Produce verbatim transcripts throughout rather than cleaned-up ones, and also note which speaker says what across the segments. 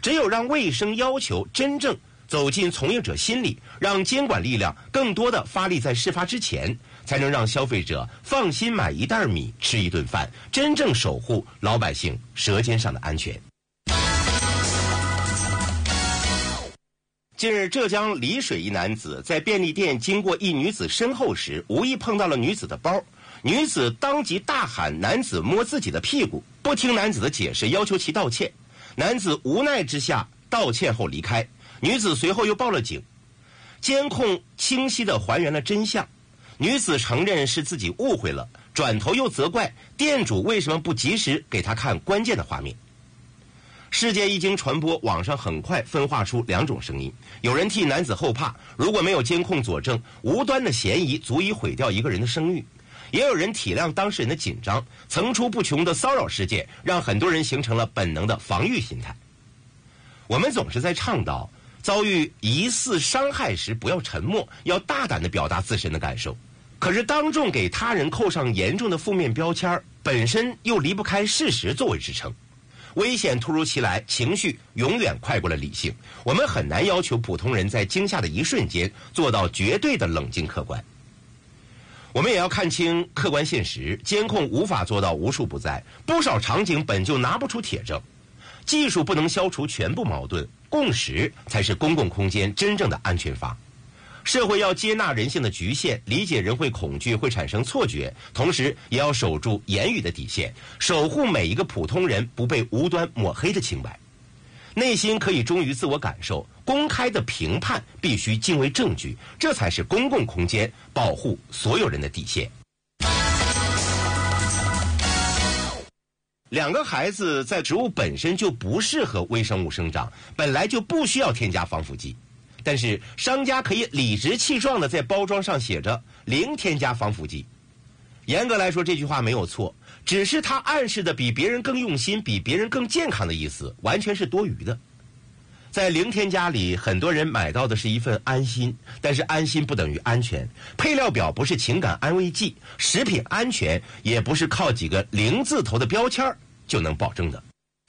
Speaker 1: 只有让卫生要求真正走进从业者心里，让监管力量更多的发力在事发之前，才能让消费者放心买一袋米吃一顿饭，真正守护老百姓舌尖上的安全。近日，浙江丽水一男子在便利店经过一女子身后时，无意碰到了女子的包，女子当即大喊男子摸自己的屁股，不听男子的解释，要求其道歉。男子无奈之下道歉后离开，女子随后又报了警。监控清晰地还原了真相，女子承认是自己误会了，转头又责怪店主为什么不及时给她看关键的画面。事件一经传播，网上很快分化出两种声音，有人替男子后怕，如果没有监控佐证，无端的嫌疑足以毁掉一个人的声誉；也有人体谅当事人的紧张，层出不穷的骚扰事件让很多人形成了本能的防御心态。我们总是在倡导遭遇疑似伤害时不要沉默，要大胆地表达自身的感受，可是当众给他人扣上严重的负面标签，本身又离不开事实作为支撑。危险突如其来，情绪永远快过了理性，我们很难要求普通人在惊吓的一瞬间做到绝对的冷静客观。我们也要看清客观现实，监控无法做到无处不在，不少场景本就拿不出铁证，技术不能消除全部矛盾，共识才是公共空间真正的安全阀。社会要接纳人性的局限，理解人会恐惧，会产生错觉，同时也要守住言语的底线，守护每一个普通人不被无端抹黑的清白。内心可以忠于自我感受，公开的评判必须敬畏证据，这才是公共空间保护所有人的底线。两个孩子在植物本身就不适合微生物生长，本来就不需要添加防腐剂，但是商家可以理直气壮地在包装上写着零添加防腐剂。严格来说，这句话没有错，只是它暗示的比别人更用心，比别人更健康的意思完全是多余的。在零添加里，很多人买到的是一份安心，但是安心不等于安全。配料表不是情感安慰剂，食品安全也不是靠几个零字头的标签就能保证的。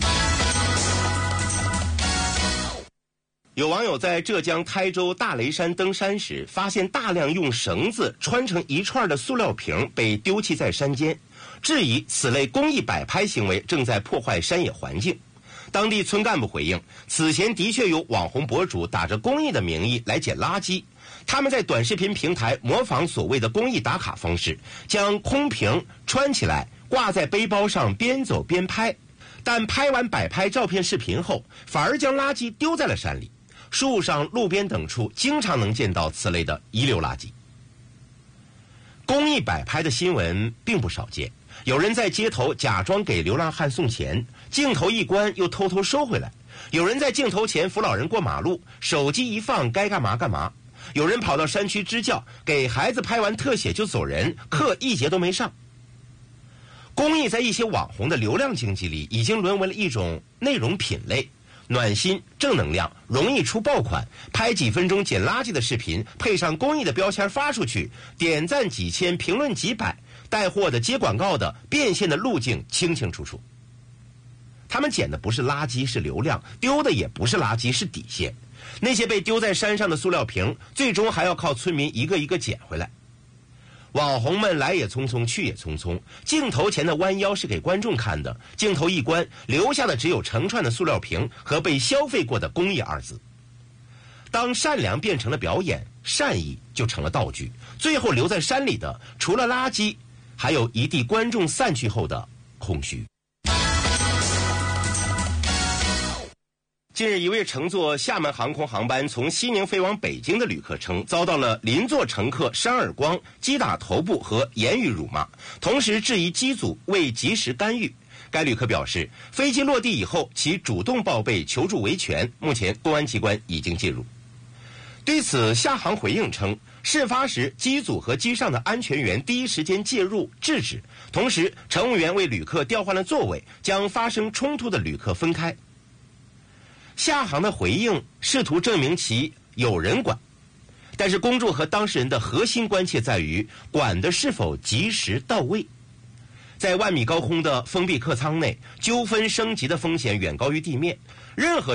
Speaker 1: 有网友在浙江台州大雷山登山时，发现大量用绳子穿成一串的塑料瓶被丢弃在山间，质疑此类公益摆拍行为正在破坏山野环境。当地村干部回应，此前的确有网红博主打着公益的名义来捡垃圾，他们在短视频平台模仿所谓的公益打卡方式，将空瓶穿起来挂在背包上，边走边拍，但拍完摆拍照片视频后，反而将垃圾丢在了山里。树上、路边等处经常能见到此类的遗留垃圾。公益摆拍的新闻并不少见，有人在街头假装给流浪汉送钱，镜头一关又偷偷收回来；有人在镜头前扶老人过马路，手机一放该干嘛干嘛；有人跑到山区支教，给孩子拍完特写就走人，课一节都没上。公益在一些网红的流量经济里已经沦为了一种内容品类，暖心正能量，容易出爆款，拍几分钟捡垃圾的视频，配上公益的标签发出去，点赞几千，评论几百，带货的、接广告的、变现的路径清清楚楚。他们捡的不是垃圾，是流量；丢的也不是垃圾，是底线。那些被丢在山上的塑料瓶，最终还要靠村民一个一个捡回来。网红们来也匆匆，去也匆匆，镜头前的弯腰是给观众看的，镜头一关，留下的只有成串的塑料瓶和被消费过的公益二字。当善良变成了表演，善意就成了道具，最后留在山里的除了垃圾，还有一地观众散去后的空虚。近日，一位乘坐厦门航空航班从西宁飞往北京的旅客称，遭到了邻座乘客扇耳光、击打头部和言语辱骂，同时质疑机组未及时干预。该旅客表示，飞机落地以后，其主动报备求助维权，目前公安机关已经介入。对此，厦航回应称，事发时机组和机上的安全员第一时间介入制止，同时乘务员为旅客调换了座位，将发生冲突的旅客分开。厦航的回应试图证明其有人管，但是公众和当事人的核心关切在于管的是否及时到位。在万米高空的封闭客舱内，纠纷升级的风险远高于地面，任何